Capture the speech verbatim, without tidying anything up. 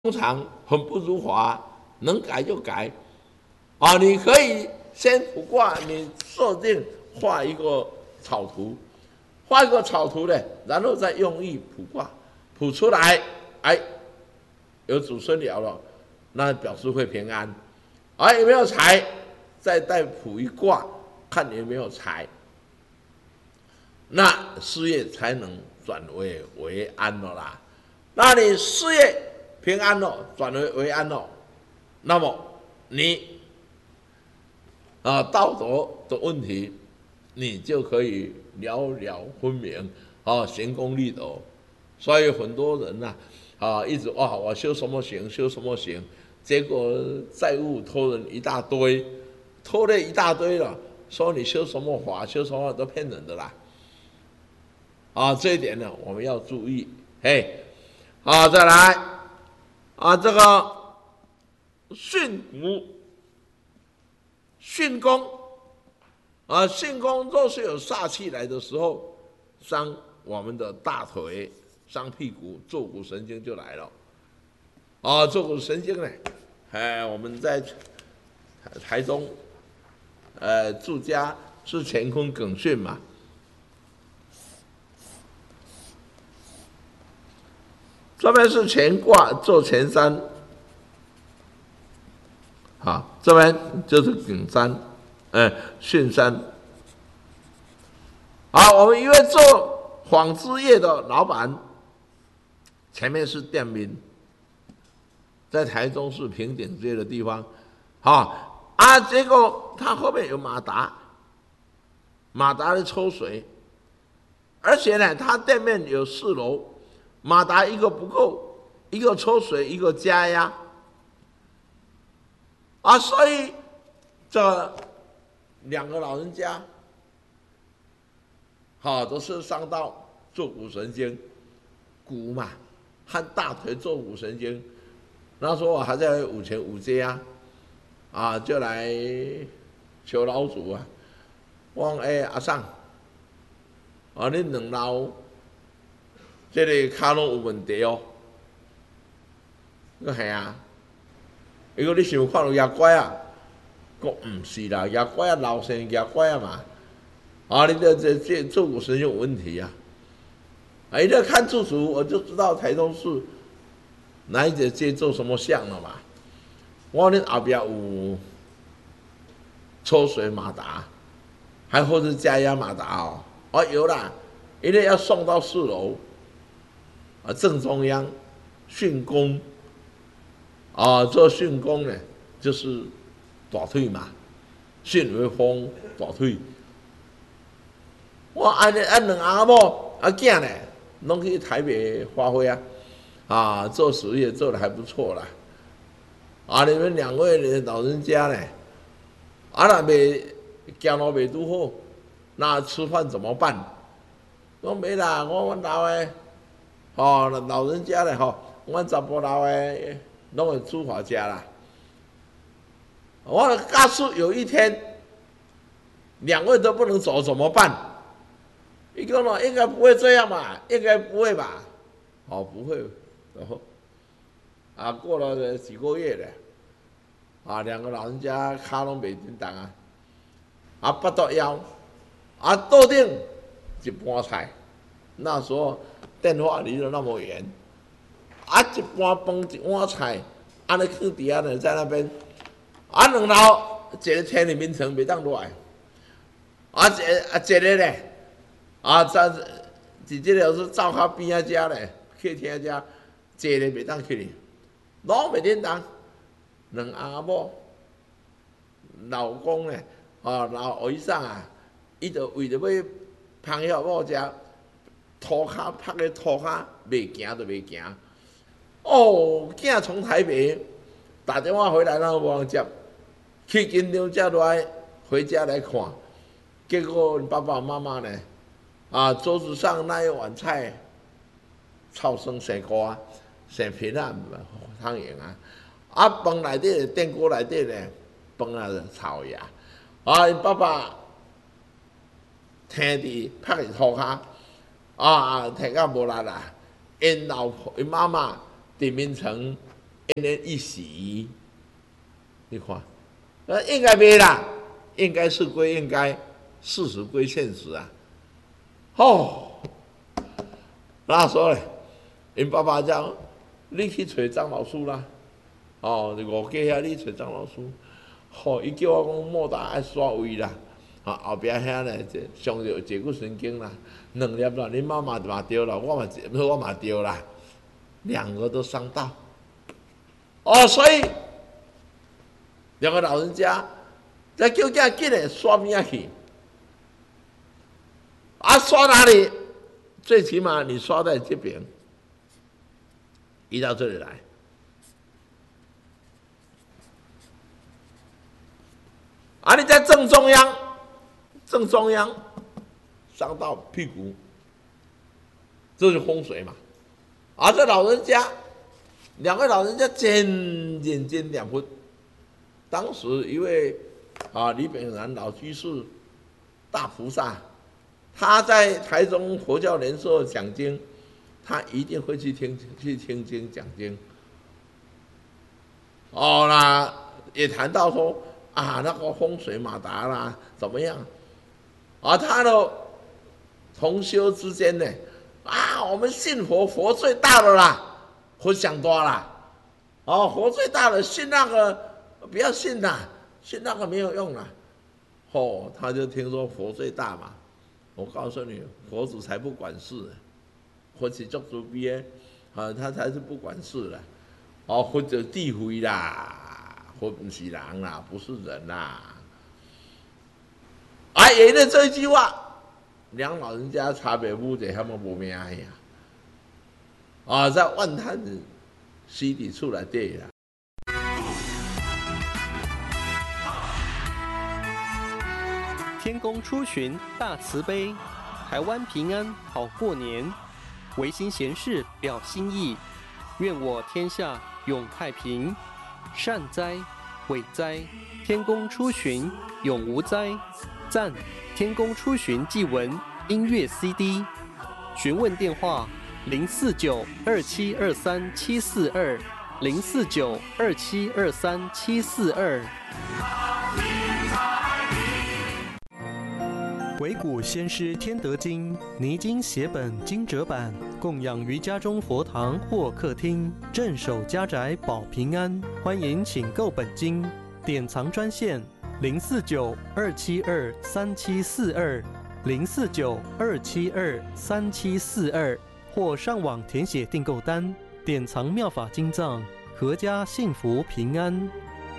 通常很不如法，能改就改。啊，你可以先卜卦，你设定画一个草图，画一个草图呢，然后再用意卜卦，卜出来，哎，有祖孙爻了，那表示会平安。啊，有没有财？再再卜一卦，看有没有财，那事业才能转为为安了啦。那你事业平安了，转为为安了，那么你啊道德的问题，你就可以了了分明啊，行功立德。所以很多人呐 啊, 啊，一直哇，我修什么行，修什么行，结果债务拖人一大堆，拖了一大堆了，说你修什么法，修什么法都骗人的啦。啊，这一点呢，我们要注意。嘿，好，再来啊，这个巽午巽宫啊，巽宫若是有煞气来的时候，伤我们的大腿，伤屁股，坐骨神经就来了。啊，坐骨神经呢，哎，我们在台中，呃，住家是乾坤艮巽嘛。这边是乾卦做乾山，好，这边就是艮山，哎，巽山。好，我们因为做纺织业的老板，前面是店名，在台中市平顶街的地方，好啊，结果他后面有马达，马达的抽水，而且呢，他店面有四楼。马达一个不够，一个抽水，一个加压，啊，所以这两个老人家，好，都是伤到坐骨神经，骨嘛，和大腿坐骨神经。那时候我还在五前五街啊，啊，就来求老祖啊，我讲哎阿桑，啊你两老。这个骹拢有问题哦，个系啊，如果你想看到牙拐啊，个唔是啦，牙拐啊老生牙拐啊嘛，啊，你这这这坐骨神经有问题啊，啊，一个看住址我就知道台中市哪一节街做什么项了嘛，我恁后边有抽水马达，还或者加压马达哦，哦有啦，一定要送到四楼。啊，正中央巽宫啊，做巽宫呢，就是大腿嘛，巽为风，大腿。我安尼安两阿某阿囝呢，拢去台北发挥啊，啊，做实业做得还不错啦。啊，你们两位老人家呢，啊那没行路没拄好，那吃饭怎么办？我没啦，我我老诶。哦，老人家嘞吼，阮查甫老诶，拢会煮法食啦。我告诉有一天，两位都不能走怎么办？一个呢，应该不会这样吧？应该不会吧？哦，不会。然后啊，过了几个月嘞，啊，两个老人家脚拢袂叮当啊，啊，八到腰，啊，桌顶一盘菜，那时候。电话离得那么远，啊，一盘饭一碗菜，安尼放底下呢，在那边，啊，两楼一个天里面层袂当落来，啊，一啊一个咧，啊，在伫这个是灶骹边仔遮咧，客厅遮，一个袂当去哩，拢袂叮当，两阿某，老公咧，啊，老后生啊，伊就为着要芳晓某食。涂骹拍咧涂骹，袂行就袂行。哦，囝从台北打电话回来，那无人接，去紧张才来回家来看，结果爸爸妈妈呢，啊，桌子上那一碗菜，草生生瓜、生皮啊、汤圆啊，啊，饭内底电锅内底呢，饭啊炒呀，啊，爸爸听伫拍伫涂骹。啊，听到无力啦！因老婆、因妈妈伫眠床奄奄一息。你看，呃，应该没啦，应该是归应该，事实归现实啊。哦，那说嘞，因爸爸讲，你去找张老师啦。哦，五街遐你找张老师。吼，伊叫我讲莫大爱刷位啦。啊，后壁遐咧，伤着坐骨神经啦，两粒啦，恁妈妈嘛对啦，我嘛我嘛对啦，两个都伤到。哦，所以两个老人家在叫囝紧诶刷边去，啊，刷哪里？最起码你刷在这边，移到这里来。啊，你在正中央。正中央伤到屁股，这是风水嘛？而、啊、这老人家，两位老人家渐渐渐两分。当时一位啊李炳南老居士，大菩萨，他在台中佛教联社讲经，他一定会去听去听经讲经。哦，那也谈到说啊，那个风水马达啦怎么样？而、啊、他的同修之间呢，啊，我们信佛，佛最大的啦，佛想多啦，哦，佛最大的，信那个不要信啦，信那个没有用啦，哦，他就听说佛最大嘛，我告诉你，佛祖才不管事，佛是作主编，啊，他才是不管事的，哦，佛就地位啦，佛不是人啦，不是人啦。啊，因为这一句话，两老人家差别不多，他们无命呀！啊，在万滩的溪底出来对啦。 天公出巡大慈悲，台湾平安好过年，唯心闲事表心意，愿我天下永太平。善哉，伟哉，天公出巡永无灾。赞！天公出巡祭文音乐 C D， 询问电话零四九二七二三七四二零四九二七二三七四二。唯谷先师天德经泥经写本经折版，供养于家中佛堂或客厅，镇守家宅保平安。欢迎请购本经，典藏专线。零四九二七二三七四二，零四九二七二三七四二，或上网填写订购单，典藏妙法经藏，阖家幸福平安。